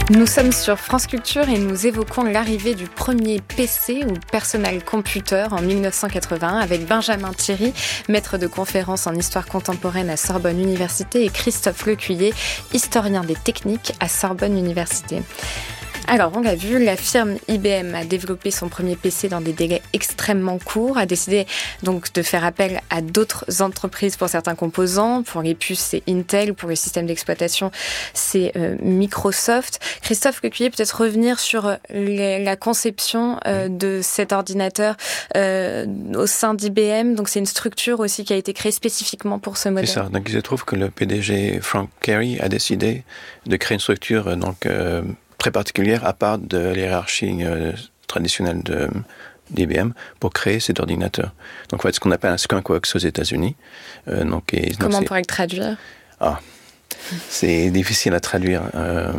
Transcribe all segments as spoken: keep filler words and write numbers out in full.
Nous sommes sur France Culture et nous évoquons l'arrivée du premier P C ou Personal Computer en dix-neuf cent quatre-vingt-un avec Benjamin Thierry, maître de conférences en histoire contemporaine à Sorbonne Université, et Christophe Lecuyer, historien des techniques à Sorbonne Université. Alors, on l'a vu, la firme I B M a développé son premier P C dans des délais extrêmement courts, a décidé donc de faire appel à d'autres entreprises pour certains composants. Pour les puces, c'est Intel, pour le système d'exploitation, c'est euh, Microsoft. Christophe Lecuyer, peut-être revenir sur les, la conception euh, de cet ordinateur euh, au sein d'I B M. Donc, c'est une structure aussi qui a été créée spécifiquement pour ce modèle. C'est ça. Donc, je trouve que le P D G Frank Gehry a décidé de créer une structure donc euh, très particulière à part de la hiérarchie euh, traditionnelle de, d'I B M pour créer cet ordinateur. Donc, en fait, ce qu'on appelle un skunkworks aux États-Unis. Euh, donc, et, Comment donc, on pourrait le traduire ? Ah, c'est difficile à traduire. Euh...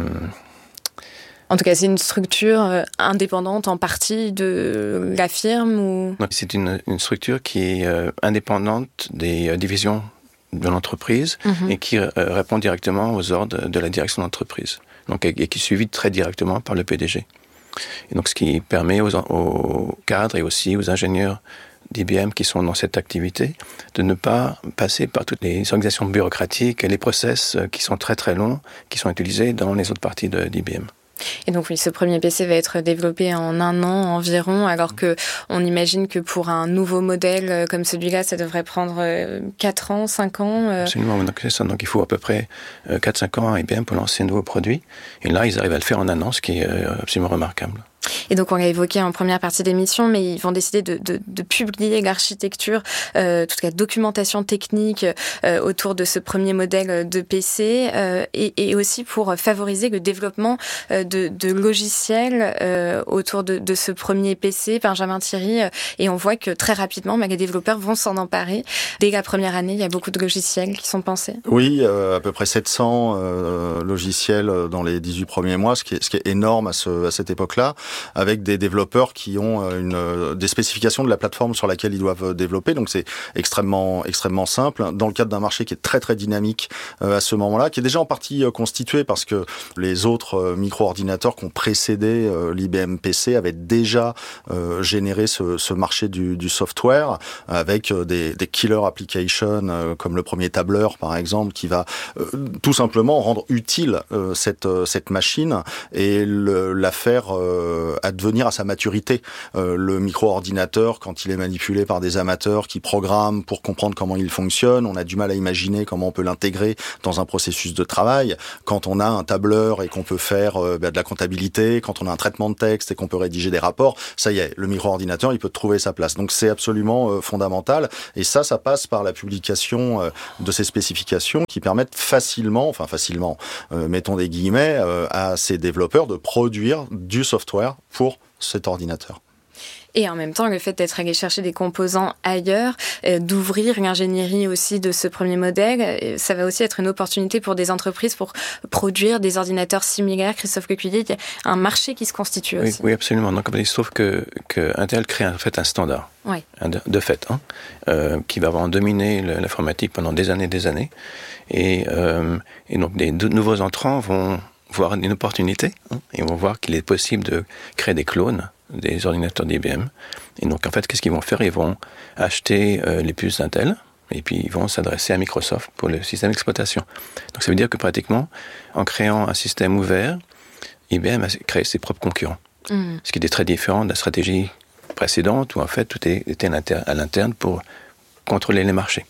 En tout cas, c'est une structure euh, indépendante en partie de la firme ou... Donc, c'est une, une structure qui est euh, indépendante des euh, divisions de l'entreprise mm-hmm. et qui euh, répond directement aux ordres de la direction de l'entreprise. Donc, et qui est suivi très directement par le P D G. Et donc, ce qui permet aux, aux cadres et aussi aux ingénieurs d'I B M qui sont dans cette activité de ne pas passer par toutes les organisations bureaucratiques et les process qui sont très très longs, qui sont utilisés dans les autres parties de, d'I B M. Et donc oui, ce premier P C va être développé en un an environ, alors que on imagine que pour un nouveau modèle comme celui-là, ça devrait prendre quatre ans, cinq ans. Absolument, donc c'est ça. Donc il faut à peu près quatre à cinq ans à I B M pour lancer un nouveau produit. Et là, ils arrivent à le faire en un an, ce qui est absolument remarquable. Et donc, on l'a évoqué en première partie d'émission, mais ils vont décider de, de, de publier l'architecture, euh, toute la documentation technique euh, autour de ce premier modèle de P C euh, et, et aussi pour favoriser le développement euh, de, de logiciels euh, autour de, de ce premier P C, Benjamin Thierry. Euh, et on voit que très rapidement, bah, les développeurs vont s'en emparer. Dès la première année, il y a beaucoup de logiciels qui sont pensés. Oui, euh, à peu près sept cents euh, logiciels dans les dix-huit premiers mois, ce qui est, ce qui est énorme à, ce, à cette époque-là, avec des développeurs qui ont une, des spécifications de la plateforme sur laquelle ils doivent développer. Donc c'est extrêmement, extrêmement simple. Dans le cadre d'un marché qui est très très dynamique euh, à ce moment-là, qui est déjà en partie euh, constitué parce que les autres euh, micro-ordinateurs qui ont précédé euh, l'I B M P C avaient déjà euh, généré ce, ce marché du, du software avec euh, des, des killer applications euh, comme le premier tableur par exemple qui va euh, tout simplement rendre utile euh, cette, euh, cette machine et le, la faire euh, advenir à sa maturité. Euh, le micro-ordinateur, quand il est manipulé par des amateurs qui programment pour comprendre comment il fonctionne, on a du mal à imaginer comment on peut l'intégrer dans un processus de travail. Quand on a un tableur et qu'on peut faire euh, bah, de la comptabilité, quand on a un traitement de texte et qu'on peut rédiger des rapports, ça y est, le micro-ordinateur, il peut trouver sa place. Donc c'est absolument euh, fondamental. Et ça, ça passe par la publication euh, de ces spécifications qui permettent facilement, enfin facilement, euh, mettons des guillemets, euh, à ces développeurs de produire du software pour cet ordinateur. Et en même temps, le fait d'être allé chercher des composants ailleurs, euh, d'ouvrir l'ingénierie aussi de ce premier modèle, euh, ça va aussi être une opportunité pour des entreprises pour produire des ordinateurs similaires. Christophe Lecuyer, il y a un marché qui se constitue aussi. Oui, oui absolument. Donc, il se trouve que, que Intel crée en fait un standard, oui. de, de fait, hein, euh, qui va vraiment dominer l'informatique pendant des années et des années. Et, euh, et donc, des de nouveaux entrants vont voir une opportunité hein, et vont voir qu'il est possible de créer des clones des ordinateurs d'I B M. Et donc, en fait, qu'est-ce qu'ils vont faire ? Ils vont acheter euh, les puces Intel et puis ils vont s'adresser à Microsoft pour le système d'exploitation. Donc, ça veut dire que pratiquement, en créant un système ouvert, I B M a créé ses propres concurrents. Mmh. Ce qui était très différent de la stratégie précédente où, en fait, tout était à l'interne pour contrôler les marchés.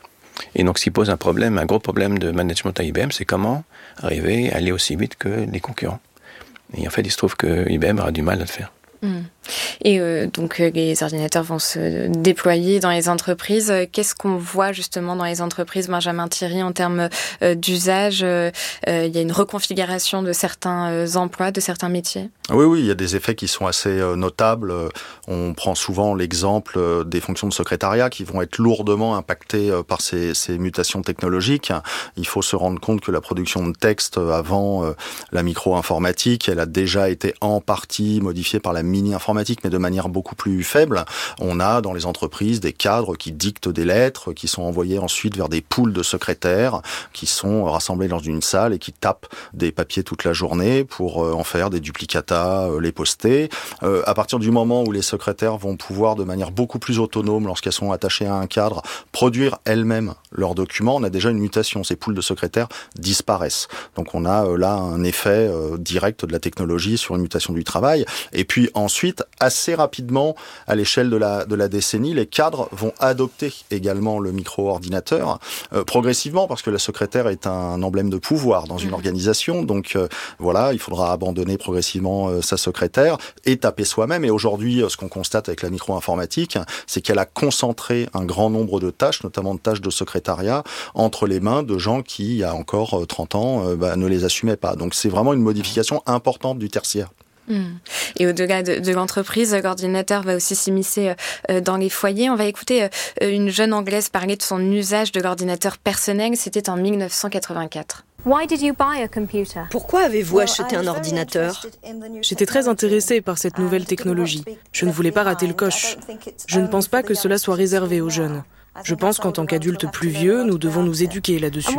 Et donc, ce qui pose un problème, un gros problème de management à I B M, c'est comment arriver à aller aussi vite que les concurrents. Et en fait, il se trouve que I B M aura du mal à le faire. Mmh. Et euh, donc euh, les ordinateurs vont se déployer dans les entreprises. Qu'est-ce qu'on voit justement dans les entreprises, Benjamin Thierry, en termes euh, d'usage euh, euh, il y a une reconfiguration de certains euh, emplois, de certains métiers ? Oui, oui, il y a des effets qui sont assez euh, notables. On prend souvent l'exemple euh, des fonctions de secrétariat qui vont être lourdement impactées euh, par ces, ces mutations technologiques. Il faut se rendre compte que la production de texte avant euh, la micro-informatique, elle a déjà été en partie modifiée par la mini-informatique, mais de manière beaucoup plus faible. On a dans les entreprises des cadres qui dictent des lettres, qui sont envoyées ensuite vers des poules de secrétaires, qui sont rassemblés dans une salle et qui tapent des papiers toute la journée pour en faire des duplicata, les poster. Euh, à partir du moment où les secrétaires vont pouvoir, de manière beaucoup plus autonome, lorsqu'elles sont attachées à un cadre, produire elles-mêmes leurs documents, on a déjà une mutation. Ces poules de secrétaires disparaissent. Donc on a euh, là un effet euh, direct de la technologie sur une mutation du travail. Et puis ensuite, assez rapidement, à l'échelle de la, de la décennie, les cadres vont adopter également le micro-ordinateur, euh, progressivement, parce que la secrétaire est un emblème de pouvoir dans une organisation. Donc euh, voilà, il faudra abandonner progressivement euh, sa secrétaire et taper soi-même. Et aujourd'hui, euh, ce qu'on constate avec la micro-informatique, c'est qu'elle a concentré un grand nombre de tâches, notamment de tâches de secrétariat, entre les mains de gens qui, il y a encore trente ans, euh, bah, ne les assumaient pas. Donc c'est vraiment une modification importante du tertiaire. Mmh. Et au-delà de, de l'entreprise, l'ordinateur va aussi s'immiscer euh, dans les foyers. On va écouter euh, une jeune Anglaise parler de son usage de l'ordinateur personnel. C'était en dix-neuf cent quatre-vingt-quatre. Pourquoi avez-vous acheté un ordinateur ? J'étais très intéressée par cette nouvelle technologie. Je ne voulais pas rater le coche. Je ne pense pas que cela soit réservé aux jeunes. Je pense qu'en tant qu'adultes plus vieux, nous devons nous éduquer là-dessus.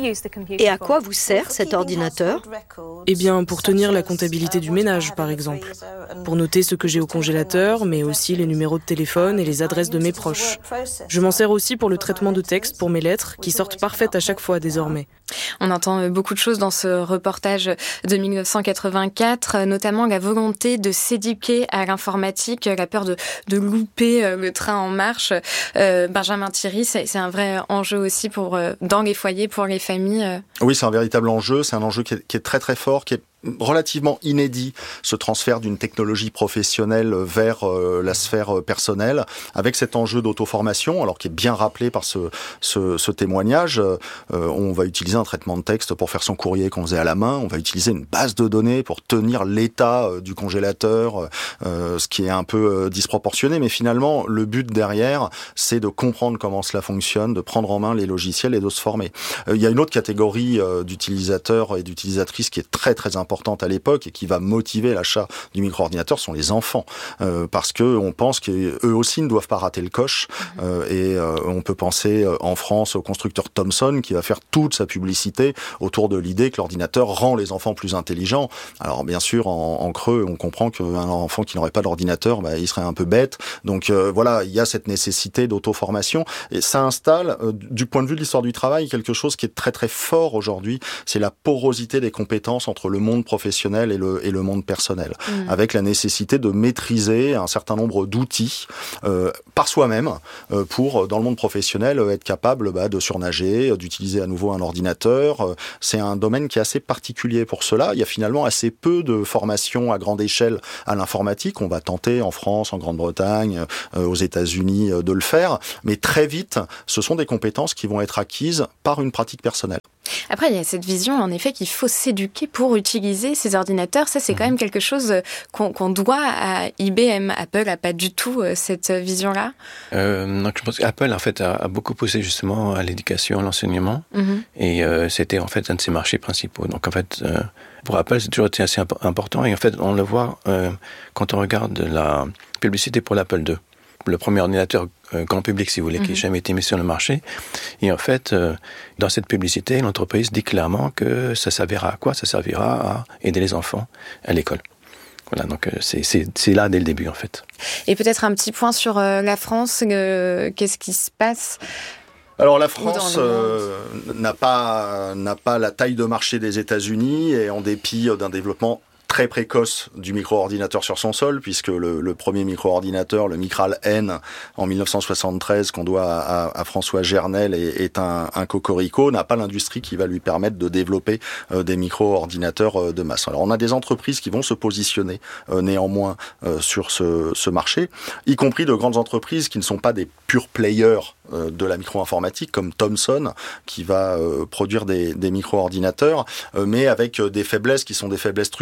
Et à quoi vous sert cet ordinateur ? Eh bien, pour tenir la comptabilité du ménage, par exemple. Pour noter ce que j'ai au congélateur, mais aussi les numéros de téléphone et les adresses de mes proches. Je m'en sers aussi pour le traitement de texte pour mes lettres, qui sortent parfaites à chaque fois désormais. On entend beaucoup de choses dans ce reportage de dix-neuf cent quatre-vingt-quatre, notamment la volonté de s'éduquer à l'informatique, la peur de, de louper le train en marche. Euh, Benjamin Thierry, c'est, c'est un vrai enjeu aussi pour, dans les foyers, pour les familles. Oui, c'est un véritable enjeu. C'est un enjeu qui est, qui est très très fort, qui est relativement inédit, ce transfert d'une technologie professionnelle vers euh, la sphère personnelle, avec cet enjeu d'auto-formation, alors qui est bien rappelé par ce, ce, ce témoignage. Euh, on va utiliser un traitement de texte pour faire son courrier qu'on faisait à la main, on va utiliser une base de données pour tenir l'état euh, du congélateur, euh, ce qui est un peu euh, disproportionné, mais finalement, le but derrière, c'est de comprendre comment cela fonctionne, de prendre en main les logiciels et de se former. Euh, il y a une autre catégorie euh, d'utilisateurs et d'utilisatrices qui est très très importante à l'époque et qui va motiver l'achat du micro-ordinateur, sont les enfants, euh, parce que on pense qu'eux aussi ne doivent pas rater le coche. Euh, et euh, on peut penser euh, en France au constructeur Thomson qui va faire toute sa publicité autour de l'idée que l'ordinateur rend les enfants plus intelligents. Alors bien sûr, en, en creux, on comprend qu'un enfant qui n'aurait pas d'ordinateur, bah, il serait un peu bête. Donc euh, voilà, il y a cette nécessité d'auto-formation et ça installe, euh, du point de vue de l'histoire du travail, quelque chose qui est très très fort aujourd'hui, c'est la porosité des compétences entre le monde professionnel et le, et le monde personnel, mmh. avec la nécessité de maîtriser un certain nombre d'outils euh, par soi-même euh, pour, dans le monde professionnel, être capable bah, de surnager, d'utiliser à nouveau un ordinateur. C'est un domaine qui est assez particulier pour cela. Il y a finalement assez peu de formation à grande échelle à l'informatique. On va tenter en France, en Grande-Bretagne, euh, aux États-Unis euh, de le faire, mais très vite, ce sont des compétences qui vont être acquises par une pratique personnelle. Après, il y a cette vision, en effet, qu'il faut s'éduquer pour utiliser ces ordinateurs. Ça, c'est quand même quelque chose qu'on, qu'on doit à I B M. Apple n'a pas du tout cette vision-là. Euh, donc, je pense qu'Apple, en fait, a, a beaucoup poussé justement à l'éducation, à l'enseignement. Mm-hmm. Et euh, c'était, en fait, un de ses marchés principaux. Donc, en fait, euh, pour Apple, c'est toujours été assez imp- important. Et en fait, on le voit euh, quand on regarde la publicité pour l'Apple deux. Le premier ordinateur euh, grand public, si vous voulez, mm-hmm. qui n'a jamais été mis sur le marché. Et en fait, euh, dans cette publicité, l'entreprise dit clairement que ça servira à quoi ? Ça servira à aider les enfants à l'école. Voilà, donc euh, c'est, c'est, c'est là dès le début, en fait. Et peut-être un petit point sur euh, la France. Euh, qu'est-ce qui se passe ? Alors la France euh, n'a pas, n'a pas la taille de marché des États-Unis et en dépit d'un développement très précoce du micro-ordinateur sur son sol, puisque le, le premier micro-ordinateur, le Micral N, en dix-neuf cent soixante-treize, qu'on doit à, à François Gernel, est, est un, un cocorico, n'a pas l'industrie qui va lui permettre de développer euh, des micro-ordinateurs euh, de masse. Alors on a des entreprises qui vont se positionner euh, néanmoins euh, sur ce, ce marché, y compris de grandes entreprises qui ne sont pas des pure players euh, de la micro-informatique, comme Thomson, qui va euh, produire des, des micro-ordinateurs, euh, mais avec euh, des faiblesses qui sont des faiblesses structurelles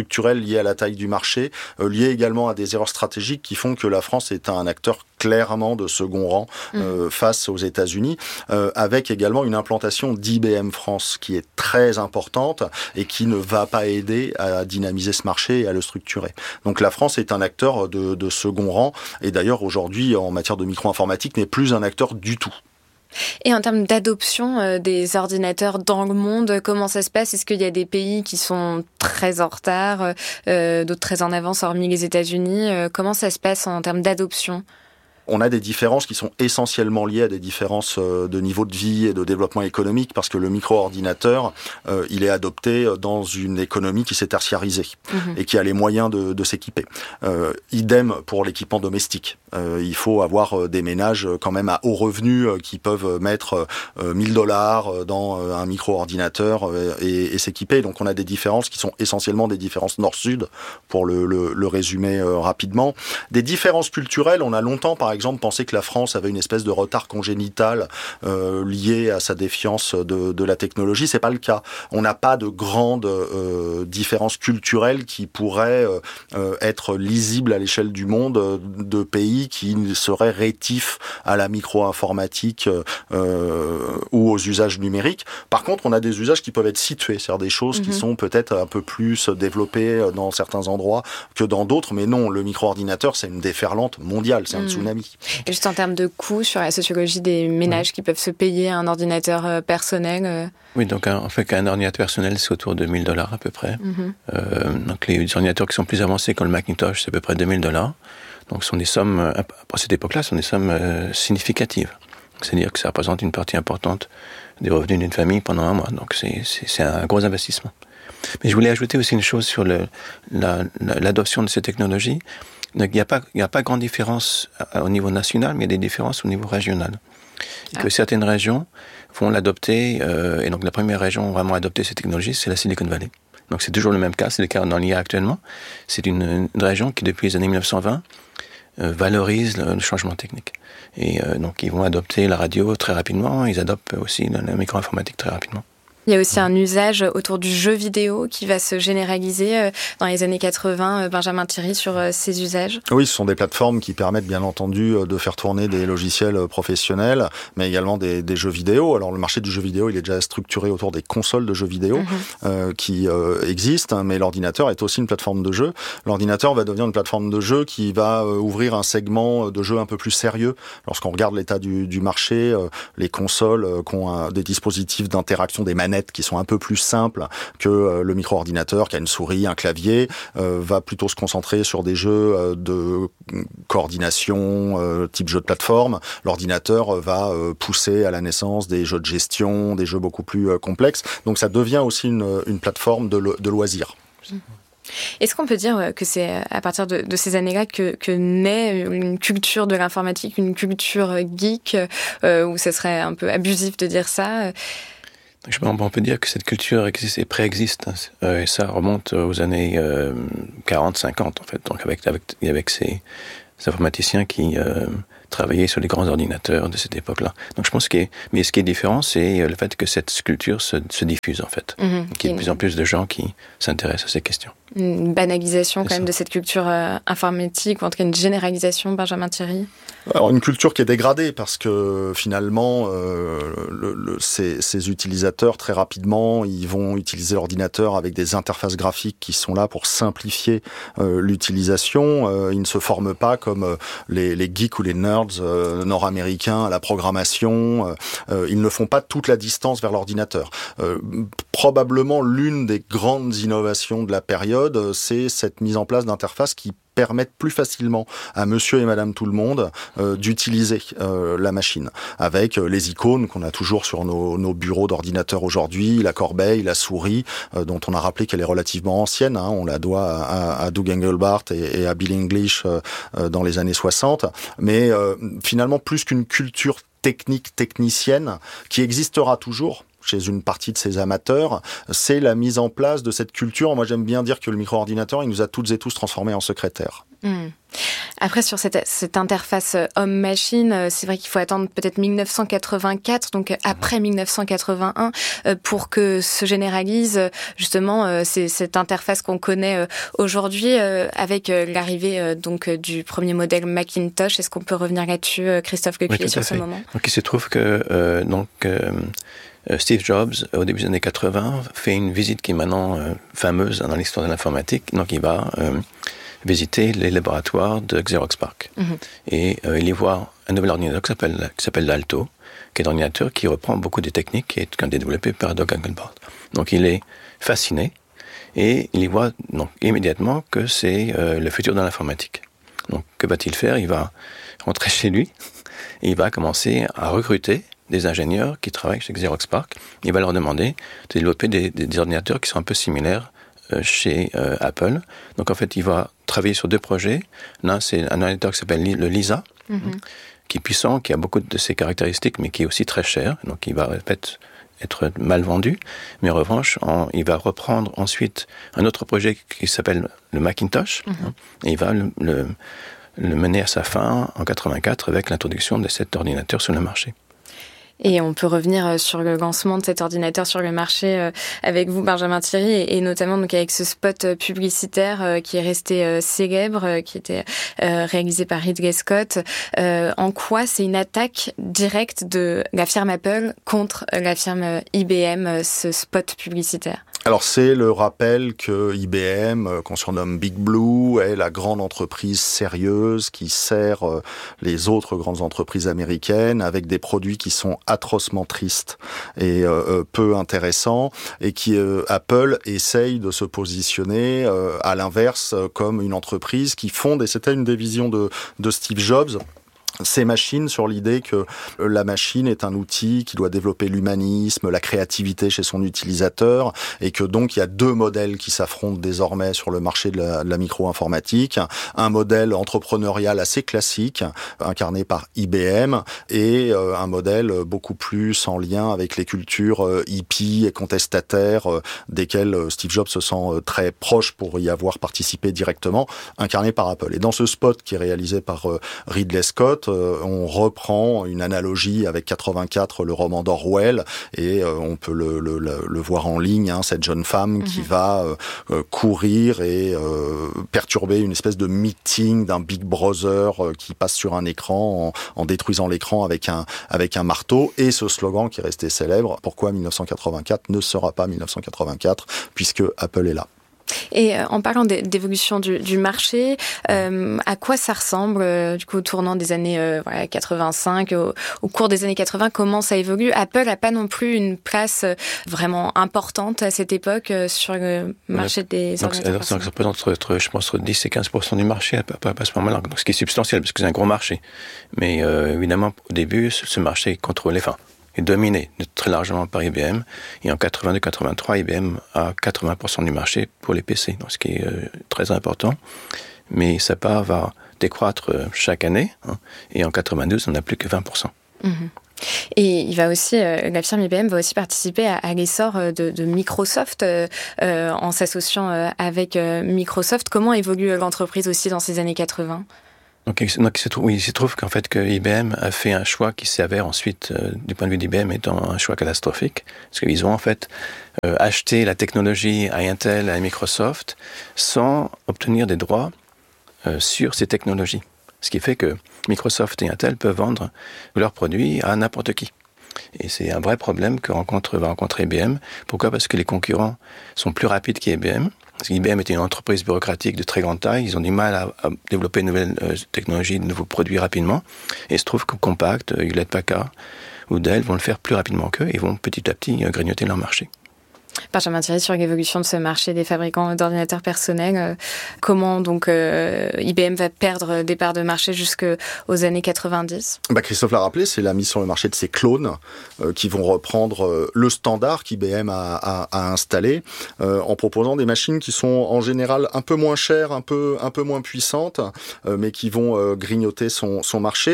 liées à la taille du marché, euh, liées également à des erreurs stratégiques qui font que la France est un acteur clairement de second rang euh, mmh. face aux États-Unis, euh, avec également une implantation d'I B M France qui est très importante et qui ne va pas aider à dynamiser ce marché et à le structurer. Donc la France est un acteur de, de second rang et d'ailleurs aujourd'hui en matière de micro-informatique n'est plus un acteur du tout. Et en termes d'adoption euh, des ordinateurs dans le monde, comment ça se passe ? Est-ce qu'il y a des pays qui sont très en retard, euh, d'autres très en avance, hormis les États-Unis ? euh, Comment ça se passe en termes d'adoption ? On a des différences qui sont essentiellement liées à des différences de niveau de vie et de développement économique parce que le micro-ordinateur, euh, il est adopté dans une économie qui s'est tertiarisée mmh. et qui a les moyens de, de s'équiper. Euh, idem pour l'équipement domestique. Euh, il faut avoir des ménages quand même à haut revenu qui peuvent mettre euh, mille dollars dans un micro-ordinateur et, et s'équiper. Donc on a des différences qui sont essentiellement des différences nord-sud, pour le, le, le résumer euh, rapidement. Des différences culturelles, on a longtemps par exemple pensé que la France avait une espèce de retard congénital euh, lié à sa défiance de, de la technologie. C'est pas le cas. On n'a pas de grandes euh, différences culturelles qui pourraient euh, être lisibles à l'échelle du monde de pays qui seraient rétifs à la micro-informatique euh, ou aux usages numériques. Par contre, on a des usages qui peuvent être situés, c'est-à-dire des choses mmh. qui sont peut-être un peu plus développées dans certains endroits que dans d'autres, mais non, le micro-ordinateur, c'est une déferlante mondiale, c'est un mmh. tsunami. Et juste en termes de coûts, sur la sociologie des ménages oui. qui peuvent se payer un ordinateur euh, personnel euh... Oui, donc en fait, qu'un ordinateur personnel, c'est autour de mille dollars à peu près. Mm-hmm. Euh, donc les ordinateurs qui sont plus avancés, comme le Macintosh, c'est à peu près deux mille dollars. Donc ce sont des sommes, à cette époque-là, ce sont des sommes euh, significatives. C'est-à-dire que ça représente une partie importante des revenus d'une famille pendant un mois. Donc c'est, c'est, c'est un gros investissement. Mais je voulais ajouter aussi une chose sur le, la, la, l'adoption de ces technologies. Donc, il n'y a pas, il n'y a pas grande différence au niveau national, mais il y a des différences au niveau régional. Et ah. que certaines régions vont l'adopter, euh, et donc la première région vraiment à adopter ces technologies, c'est la Silicon Valley. Donc c'est toujours le même cas, c'est le cas dans l'I A actuellement. C'est une, une région qui, depuis les années mille neuf cent vingt, euh, valorise le, le changement technique. Et euh, donc ils vont adopter la radio très rapidement, ils adoptent aussi la, la micro-informatique très rapidement. Il y a aussi un usage autour du jeu vidéo qui va se généraliser dans les années quatre-vingts. Benjamin Thierry, sur ces usages. Oui, ce sont des plateformes qui permettent bien entendu de faire tourner des logiciels professionnels, mais également des, des jeux vidéo. Alors le marché du jeu vidéo, il est déjà structuré autour des consoles de jeux vidéo mmh. euh, qui euh, existent, mais l'ordinateur est aussi une plateforme de jeu. L'ordinateur va devenir une plateforme de jeu qui va euh, ouvrir un segment de jeu un peu plus sérieux. Lorsqu'on regarde l'état du, du marché, euh, les consoles euh, qui ont euh, des dispositifs d'interaction, des manettes qui sont un peu plus simples que euh, le micro-ordinateur qui a une souris, un clavier, euh, va plutôt se concentrer sur des jeux euh, de coordination, euh, type jeu de plateforme. L'ordinateur va euh, pousser à la naissance des jeux de gestion, des jeux beaucoup plus euh, complexes. Donc ça devient aussi une, une plateforme de, lo- de loisirs. Mmh. Est-ce qu'on peut dire que c'est à partir de, de ces années-là que, que naît une culture de l'informatique, une culture geek, euh, où ce serait un peu abusif de dire ça ? Je pense qu'on peut dire que cette culture existe et préexiste, hein, et ça remonte aux années euh, quarante cinquante en fait, donc avec, avec, avec ces, ces informaticiens qui euh, travaillaient sur les grands ordinateurs de cette époque-là. Donc je pense que, mais ce qui est différent, c'est le fait que cette culture se, se diffuse en fait, mmh, qu'il y ait de plus en plus de gens qui s'intéressent à ces questions. Une banalisation c'est quand ça. Même de cette culture euh, informatique, ou en tout cas une généralisation, Benjamin Thierry. Alors une culture qui est dégradée parce que finalement euh, le, le, ces, ces utilisateurs très rapidement ils vont utiliser l'ordinateur avec des interfaces graphiques qui sont là pour simplifier euh, l'utilisation. Euh, ils ne se forment pas comme euh, les, les geeks ou les nerds euh, nord-américains à la programmation. Euh, ils ne font pas toute la distance vers l'ordinateur. Euh, probablement l'une des grandes innovations de la période, c'est cette mise en place d'interfaces qui permettent plus facilement à monsieur et madame tout le monde euh, d'utiliser euh, la machine, avec euh, les icônes qu'on a toujours sur nos, nos bureaux d'ordinateur aujourd'hui, la corbeille, la souris, euh, dont on a rappelé qu'elle est relativement ancienne, hein, on la doit à, à Doug Engelbart et, et à Bill English euh, euh, dans les années soixante, mais euh, finalement plus qu'une culture technique, technicienne, qui existera toujours chez une partie de ces amateurs, c'est la mise en place de cette culture. Moi, j'aime bien dire que le micro-ordinateur, il nous a toutes et tous transformés en secrétaires. Mmh. Après, sur cette, cette interface homme-machine, c'est vrai qu'il faut attendre peut-être dix-neuf cent quatre-vingt-quatre, donc après dix-neuf cent quatre-vingt-un, pour que se généralise justement c'est, cette interface qu'on connaît aujourd'hui avec l'arrivée donc du premier modèle Macintosh. Est-ce qu'on peut revenir là-dessus, Christophe Lecuyer, oui, sur ce fait. moment? Donc il se trouve que euh, donc euh, Steve Jobs, au début des années quatre-vingts, fait une visite qui est maintenant euh, fameuse dans l'histoire de l'informatique. Donc il va euh, visiter les laboratoires de Xerox PARC. Mm-hmm. Et euh, il y voit un nouvel ordinateur qui s'appelle, qui s'appelle l'Alto, qui est un ordinateur qui reprend beaucoup des techniques qui ont été développées par Doug Engelbart. Donc il est fasciné et il y voit donc, immédiatement que c'est euh, le futur de l'informatique. Donc que va-t-il faire? Il va rentrer chez lui et il va commencer à recruter des ingénieurs qui travaillent chez Xerox PARC. Il va leur demander de développer des, des, des ordinateurs qui sont un peu similaires euh, chez euh, Apple. Donc en fait, il va travailler sur deux projets. L'un, c'est un ordinateur qui s'appelle le Lisa, mm-hmm. qui est puissant, qui a beaucoup de ses caractéristiques, mais qui est aussi très cher. Donc il va en fait être mal vendu. Mais en revanche, en, il va reprendre ensuite un autre projet qui s'appelle le Macintosh. Mm-hmm. Et il va le, le, le mener à sa fin en quatre-vingt-quatre avec l'introduction de cet ordinateur sur le marché. Et on peut revenir sur le lancement de cet ordinateur sur le marché avec vous, Benjamin Thierry, et notamment donc avec ce spot publicitaire qui est resté célèbre, qui était réalisé par Ridley Scott. En quoi c'est une attaque directe de la firme Apple contre la firme I B M, ce spot publicitaire? Alors c'est le rappel que I B M, qu'on surnomme Big Blue, est la grande entreprise sérieuse qui sert les autres grandes entreprises américaines avec des produits qui sont atrocement tristes et euh, peu intéressants, et qui euh, Apple essaye de se positionner euh, à l'inverse comme une entreprise qui fonde, et c'était une des visions de, de Steve Jobs, ces machines sur l'idée que la machine est un outil qui doit développer l'humanisme, la créativité chez son utilisateur, et que donc il y a deux modèles qui s'affrontent désormais sur le marché de la, de la micro-informatique. Un modèle entrepreneurial assez classique, incarné par I B M, et euh, un modèle beaucoup plus en lien avec les cultures euh, hippies et contestataires, euh, desquelles Steve Jobs se sent euh, très proche pour y avoir participé directement, incarné par Apple. Et dans ce spot qui est réalisé par euh, Ridley Scott, on reprend une analogie avec quatre-vingt-quatre, le roman d'Orwell, et euh, on peut le, le, le voir en ligne, hein, cette jeune femme mm-hmm. qui va euh, courir et euh, perturber une espèce de meeting d'un Big Brother euh, qui passe sur un écran en, en détruisant l'écran avec un, avec un marteau, et ce slogan qui est resté célèbre, pourquoi dix-neuf cent quatre-vingt-quatre ne sera pas dix-neuf cent quatre-vingt-quatre, puisque Apple est là. Et en parlant d'évolution du, du marché, euh, à quoi ça ressemble euh, du coup au tournant des années euh, voilà, quatre-vingt-cinq, au, au cours des années quatre-vingts, comment ça évolue? Apple n'a pas non plus une place vraiment importante à cette époque euh, sur le marché ouais. des donc, ordinateurs. Donc ça représente entre, entre, je pense, entre dix et quinze pour cent du marché à, à, à ce moment-là, donc, ce qui est substantiel parce que c'est un gros marché. Mais euh, évidemment, au début, ce, ce marché est contrôlé, enfin, est dominé très largement par I B M. Et en quatre-vingt-deux quatre-vingt-trois, I B M a quatre-vingts pour cent du marché pour les P C, donc ce qui est euh, très important. Mais sa part va décroître euh, chaque année. Hein, et en quatre-vingt-douze, on n'a plus que vingt pour cent. Mmh. Et il va aussi, euh, la firme I B M va aussi participer à, à l'essor de, de Microsoft euh, euh, en s'associant euh, avec euh, Microsoft. Comment évolue l'entreprise aussi dans ces années quatre-vingts? Donc, donc il, se trouve, oui, il se trouve qu'en fait que I B M a fait un choix qui s'avère ensuite, euh, du point de vue d'I B M, étant un choix catastrophique, parce qu'ils ont en fait euh, acheté la technologie à Intel, à Microsoft, sans obtenir des droits euh, sur ces technologies. Ce qui fait que Microsoft et Intel peuvent vendre leurs produits à n'importe qui. Et c'est un vrai problème que rencontre, va rencontrer I B M. Pourquoi? Parce que les concurrents sont plus rapides qu'I B M. Parce qu'I B M était une entreprise bureaucratique de très grande taille. Ils ont du mal à, à développer de nouvelles euh, technologies, de nouveaux produits rapidement. Et il se trouve que Compaq, Hewlett Packard ou Dell vont le faire plus rapidement qu'eux et vont petit à petit euh, grignoter leur marché. Benjamin Thierry, sur l'évolution de ce marché des fabricants d'ordinateurs personnels, euh, comment donc euh, I B M va perdre des parts de marché jusqu'aux années quatre-vingt-dix? Bah, Christophe l'a rappelé, c'est la mise sur le marché de ces clones euh, qui vont reprendre euh, le standard qu'I B M a, a, a installé euh, en proposant des machines qui sont en général un peu moins chères, un peu, un peu moins puissantes, euh, mais qui vont euh, grignoter son, son marché. Et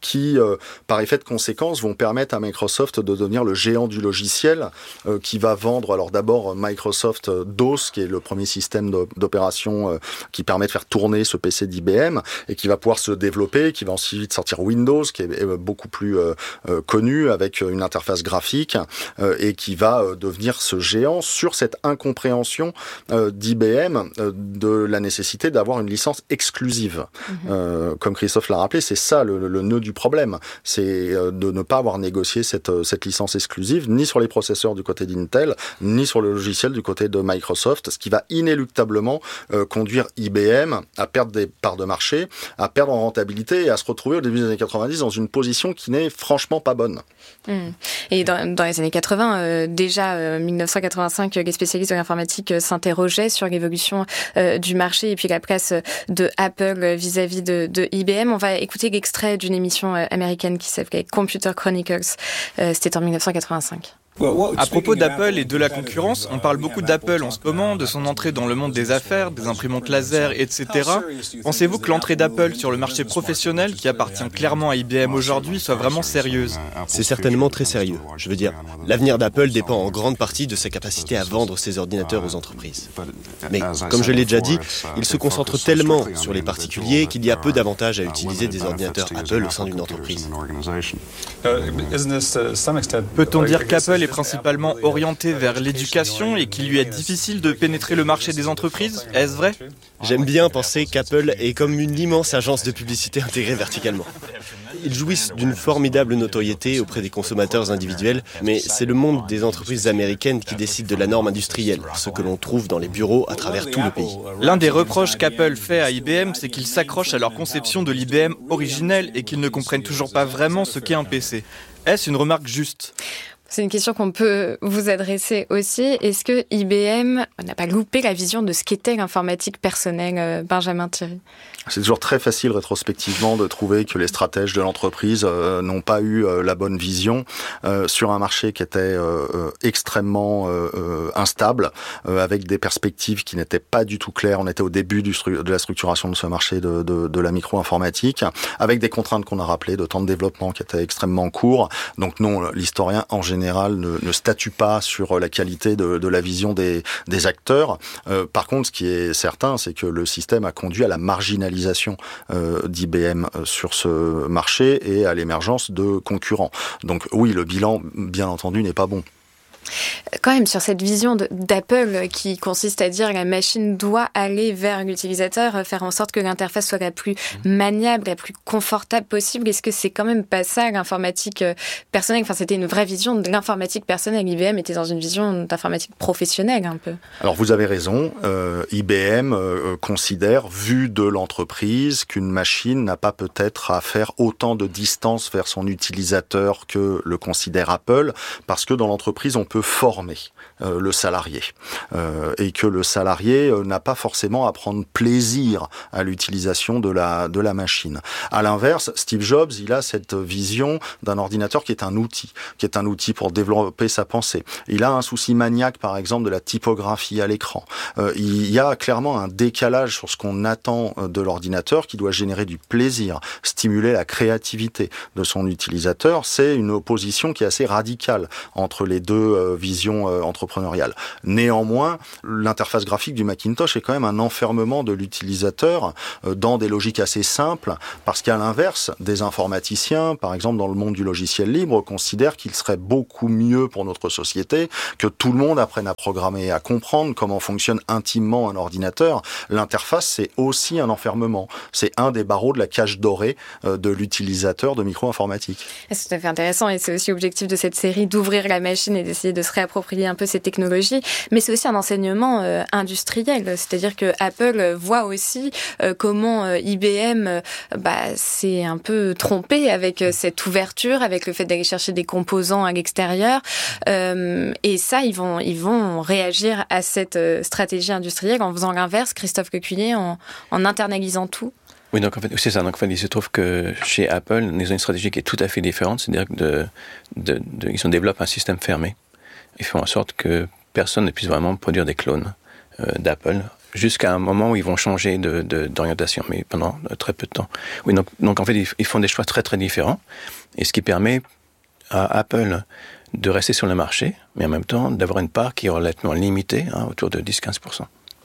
qui, euh, par effet de conséquence, vont permettre à Microsoft de devenir le géant du logiciel euh, qui va vendre, alors d'abord Microsoft DOS, qui est le premier système d'opération euh, qui permet de faire tourner ce P C d'I B M et qui va pouvoir se développer, qui va ensuite sortir Windows, qui est beaucoup plus euh, euh, connu avec une interface graphique euh, et qui va euh, devenir ce géant sur cette incompréhension euh, d'I B M euh, de la nécessité d'avoir une licence exclusive. Mmh. Euh, comme Christophe l'a rappelé, c'est ça le, le nœud du problème, c'est euh, de ne pas avoir négocié cette, cette licence exclusive ni sur les processeurs du côté d'Intel, ni sur le logiciel du côté de Microsoft, ce qui va inéluctablement euh, conduire I B M à perdre des parts de marché, à perdre en rentabilité et à se retrouver au début des années quatre-vingt-dix dans une position qui n'est franchement pas bonne. Mmh. Et dans, dans les années quatre-vingts, euh, déjà euh, dix-neuf cent quatre-vingt-cinq, les spécialistes de l'informatique euh, s'interrogeaient sur l'évolution euh, du marché et puis la place de Apple vis-à-vis de, de I B M. On va écouter l'extrait d'une émission euh, américaine qui s'appelait Computer Chronicles. Euh, c'était en dix-neuf cent quatre-vingt-cinq. À propos d'Apple et de la concurrence, on parle beaucoup d'Apple en ce moment, de son entrée dans le monde des affaires, des imprimantes laser, et cetera. Pensez-vous que l'entrée d'Apple sur le marché professionnel, qui appartient clairement à I B M aujourd'hui, soit vraiment sérieuse ? C'est certainement très sérieux. Je veux dire, l'avenir d'Apple dépend en grande partie de sa capacité à vendre ses ordinateurs aux entreprises. Mais, comme je l'ai déjà dit, il se concentre tellement sur les particuliers qu'il y a peu d'avantages à utiliser des ordinateurs Apple au sein d'une entreprise. Peut-on dire qu'Apple est principalement orienté vers l'éducation et qu'il lui est difficile de pénétrer le marché des entreprises ? Est-ce vrai ? J'aime bien penser qu'Apple est comme une immense agence de publicité intégrée verticalement. Ils jouissent d'une formidable notoriété auprès des consommateurs individuels, mais c'est le monde des entreprises américaines qui décide de la norme industrielle, ce que l'on trouve dans les bureaux à travers tout le pays. L'un des reproches qu'Apple fait à I B M, c'est qu'ils s'accrochent à leur conception de l'I B M originelle et qu'ils ne comprennent toujours pas vraiment ce qu'est un P C. Est-ce une remarque juste ? C'est une question qu'on peut vous adresser aussi. Est-ce que I B M n'a pas loupé la vision de ce qu'était l'informatique personnelle, Benjamin Thierry ? C'est toujours très facile rétrospectivement de trouver que les stratèges de l'entreprise euh, n'ont pas eu euh, la bonne vision euh, sur un marché qui était euh, euh, extrêmement euh, instable, euh, avec des perspectives qui n'étaient pas du tout claires. On était au début du stru- de la structuration de ce marché de, de, de la micro-informatique, avec des contraintes qu'on a rappelées, de temps de développement qui étaient extrêmement courts. Donc non, l'historien en général ne, ne statue pas sur la qualité de, de la vision des, des acteurs. Euh, par contre, ce qui est certain, c'est que le système a conduit à la marginalisation Euh, d'I B M sur ce marché et à l'émergence de concurrents. Donc oui, le bilan, bien entendu, n'est pas bon. Quand même, sur cette vision de, d'Apple qui consiste à dire que la machine doit aller vers l'utilisateur, faire en sorte que l'interface soit la plus maniable, la plus confortable possible, est-ce que c'est quand même pas ça l'informatique personnelle ? Enfin, c'était une vraie vision de l'informatique personnelle. I B M était dans une vision d'informatique professionnelle un peu. Alors vous avez raison, euh, I B M euh, considère, vu de l'entreprise, qu'une machine n'a pas peut-être à faire autant de distance vers son utilisateur que le considère Apple, parce que dans l'entreprise, on peut former euh, le salarié euh, et que le salarié euh, n'a pas forcément à prendre plaisir à l'utilisation de la de la machine. À l'inverse, Steve Jobs, il a cette vision d'un ordinateur qui est un outil, qui est un outil pour développer sa pensée. Il a un souci maniaque, par exemple, de la typographie à l'écran. Euh, il y a clairement un décalage sur ce qu'on attend de l'ordinateur qui doit générer du plaisir, stimuler la créativité de son utilisateur. C'est une opposition qui est assez radicale entre les deux euh, visions euh, entrepreneuriales. Néanmoins, l'interface graphique du Macintosh est quand même un enfermement de l'utilisateur euh, dans des logiques assez simples, parce qu'à l'inverse, des informaticiens, par exemple dans le monde du logiciel libre, considèrent qu'il serait beaucoup mieux pour notre société que tout le monde apprenne à programmer et à comprendre comment fonctionne intimement un ordinateur. L'interface, c'est aussi un enfermement. C'est un des barreaux de la cage dorée euh, de l'utilisateur de micro-informatique. C'est tout à fait intéressant et c'est aussi l'objectif de cette série d'ouvrir la machine et d'essayer de se réapproprier un peu ces technologies. Mais c'est aussi un enseignement euh, industriel. C'est-à-dire que Apple voit aussi euh, comment euh, I B M euh, bah, s'est un peu trompé avec euh, cette ouverture, avec le fait d'aller chercher des composants à l'extérieur. Euh, et ça, ils vont, ils vont réagir à cette euh, stratégie industrielle en faisant l'inverse, Christophe Queculier, en, en internalisant tout. Oui, donc en fait, c'est ça. Donc en fait, il se trouve que chez Apple, ils ont une stratégie qui est tout à fait différente. C'est-à-dire que de, de, de, ils développent un système fermé. Ils font en sorte que personne ne puisse vraiment produire des clones euh, d'Apple jusqu'à un moment où ils vont changer de, de, d'orientation, mais pendant très peu de temps. Oui, donc, donc en fait, ils, ils font des choix très très différents, et ce qui permet à Apple de rester sur le marché, mais en même temps d'avoir une part qui est relativement limitée, hein, autour de dix à quinze pour cent.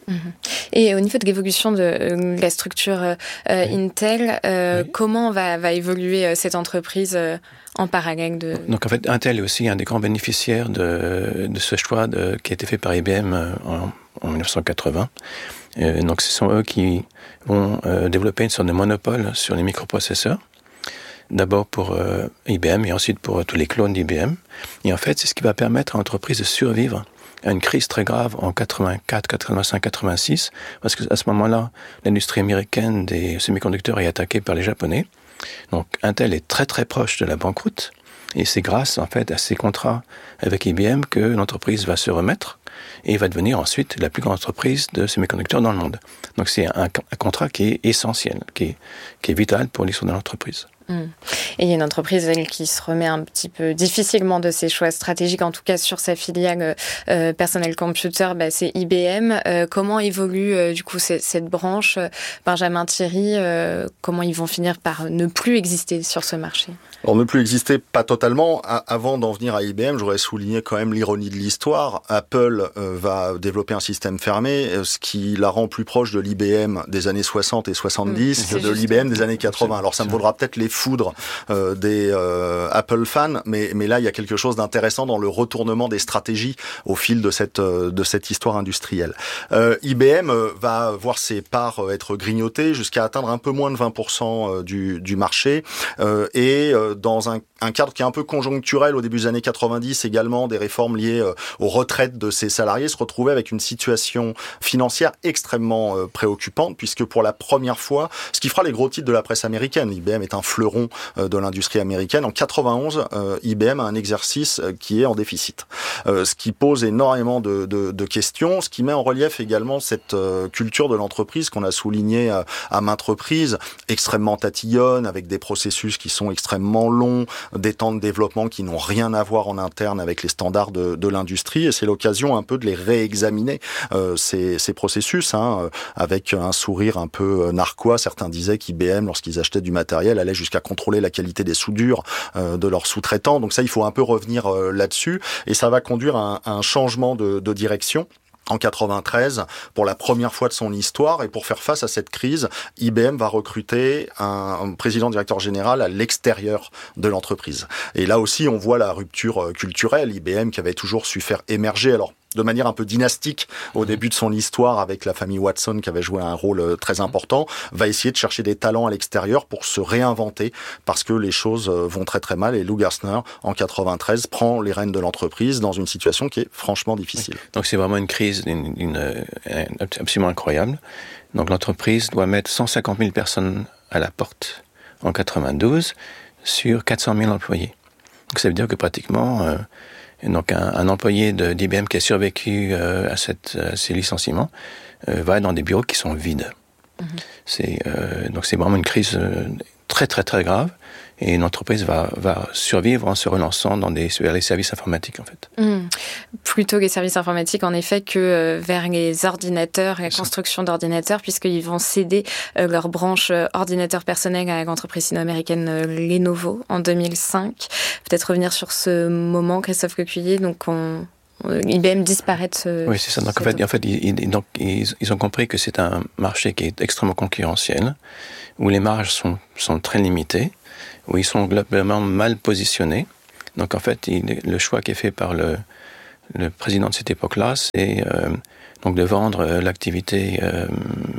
Et au niveau de l'évolution de euh, la structure euh, oui. Intel, euh, oui. comment va, va évoluer euh, cette entreprise euh, en parallèle de... Donc en fait, Intel est aussi un des grands bénéficiaires de, de ce choix de, qui a été fait par I B M en, en dix-neuf cent quatre-vingts. Euh, donc ce sont eux qui vont euh, développer une sorte de monopole sur les microprocesseurs. D'abord pour euh, I B M et ensuite pour euh, tous les clones d'I B M. Et en fait, c'est ce qui va permettre à l'entreprise de survivre à une crise très grave en quatre-vingt-quatre, quatre-vingt-cinq, quatre-vingt-six, parce qu'à ce moment-là, l'industrie américaine des semi-conducteurs est attaquée par les Japonais. Donc Intel est très très proche de la banqueroute, et c'est grâce en fait à ces contrats avec I B M que l'entreprise va se remettre et va devenir ensuite la plus grande entreprise de semi-conducteurs dans le monde. Donc c'est un, un contrat qui est essentiel, qui est, qui est vital pour l'histoire de l'entreprise. Mmh. Et il y a une entreprise, elle, qui se remet un petit peu difficilement de ses choix stratégiques, en tout cas sur sa filiale euh, Personal Computer, bah, c'est I B M. Euh, comment évolue euh, du coup cette, cette branche, Benjamin Thierry, euh, comment ils vont finir par ne plus exister sur ce marché? Alors ne plus exister, pas totalement. A- avant d'en venir à I B M, j'aurais souligné quand même l'ironie de l'histoire. Apple euh, va développer un système fermé, euh, ce qui la rend plus proche de l'I B M des années soixante et soixante-dix mmh, que de l'I B M des années quatre-vingts. Alors ça me vaudra peut-être les foudres euh, des euh, Apple fans, mais, mais là il y a quelque chose d'intéressant dans le retournement des stratégies au fil de cette, euh, de cette histoire industrielle. Euh, I B M euh, va voir ses parts euh, être grignotées jusqu'à atteindre un peu moins de vingt pour cent euh, du, du marché, euh, et euh, dans un, un cadre qui est un peu conjoncturel au début des années quatre-vingt-dix, également des réformes liées euh, aux retraites de ses salariés, se retrouver avec une situation financière extrêmement euh, préoccupante, puisque pour la première fois, ce qui fera les gros titres de la presse américaine, I B M est un fleuron de l'industrie américaine. En quatre-vingt-onze, euh, I B M a un exercice qui est en déficit, euh, ce qui pose énormément de, de, de questions, ce qui met en relief également cette euh, culture de l'entreprise qu'on a souligné à, à maintes reprises, extrêmement tatillonne, avec des processus qui sont extrêmement longs, des temps de développement qui n'ont rien à voir en interne avec les standards de, de l'industrie, et c'est l'occasion un peu de les réexaminer, euh, ces, ces processus, hein, avec un sourire un peu narquois. Certains disaient qu'I B M, lorsqu'ils achetaient du matériel, allait jusqu'à contrôler la qualité des soudures euh, de leurs sous-traitants. Donc ça, il faut un peu revenir euh, là-dessus, et ça va conduire à un, à un changement de, de direction. En quatre-vingt-treize, pour la première fois de son histoire, et pour faire face à cette crise, I B M va recruter un, un président directeur général à l'extérieur de l'entreprise. Et là aussi, on voit la rupture culturelle. I B M qui avait toujours su faire émerger, alors de manière un peu dynastique au début de son histoire avec la famille Watson qui avait joué un rôle très important, va essayer de chercher des talents à l'extérieur pour se réinventer, parce que les choses vont très très mal, et Lou Gerstner en quatre-vingt-treize prend les rênes de l'entreprise dans une situation qui est franchement difficile. Donc c'est vraiment une crise une, une, une, absolument incroyable. Donc l'entreprise doit mettre cent cinquante mille personnes à la porte en quatre-vingt-douze sur quatre cent mille employés. Donc ça veut dire que pratiquement euh, donc un, un employé de, d'I B M qui a survécu euh, à, cette, à ces licenciements euh, va dans des bureaux qui sont vides. Mmh. C'est, euh, donc c'est vraiment une crise euh, très très très grave, et une entreprise va, va survivre en se relançant dans des, vers les services informatiques en fait. Mmh. Plutôt les services informatiques en effet que euh, vers les ordinateurs, la construction d'ordinateurs, puisqu'ils vont céder euh, leur branche euh, ordinateur personnel à l'entreprise sino-américaine euh, Lenovo en deux mille cinq. Peut-être revenir sur ce moment, Christophe Lecuyer, donc on... I B M disparaît de ce... Oui, c'est ça. Donc, en fait, en fait ils, donc, ils, ils ont compris que c'est un marché qui est extrêmement concurrentiel, où les marges sont, sont très limitées, où ils sont globalement mal positionnés. Donc, en fait, il, le choix qui est fait par le, le président de cette époque-là, c'est euh, donc de vendre l'activité euh,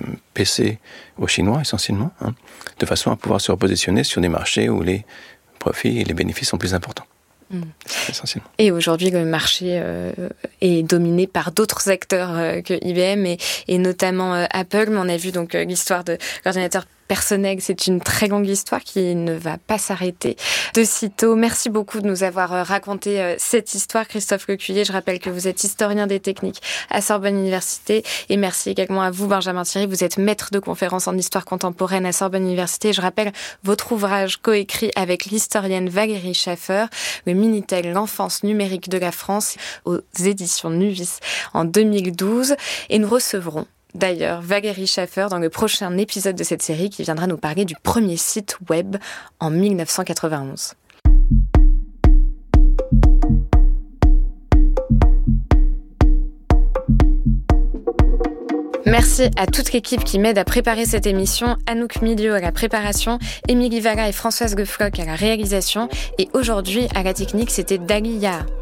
P C aux Chinois, essentiellement, hein, de façon à pouvoir se repositionner sur des marchés où les profits et les bénéfices sont plus importants. Mmh. Essentiellement. Et aujourd'hui, le marché euh, est dominé par d'autres acteurs euh, que I B M, et, et notamment euh, Apple. Mais on a vu donc euh, l'histoire de l'ordinateur personnel. C'est une très longue histoire qui ne va pas s'arrêter de sitôt. Merci beaucoup de nous avoir raconté cette histoire, Christophe Lecuyer. Je rappelle que vous êtes historien des techniques à Sorbonne Université. Et merci également à vous, Benjamin Thierry. Vous êtes maître de conférences en histoire contemporaine à Sorbonne Université. Je rappelle votre ouvrage coécrit avec l'historienne Valérie Schaffer, le Minitel, l'enfance numérique de la France, aux éditions Nuvis en deux mille douze. Et nous recevrons d'ailleurs Valérie Schaffer dans le prochain épisode de cette série qui viendra nous parler du premier site web en dix-neuf cent quatre-vingt-onze. Merci à toute l'équipe qui m'aide à préparer cette émission, Anouk Milieu à la préparation, Émilie Valla et Françoise Gefloc à la réalisation, et aujourd'hui à la technique c'était Dalia.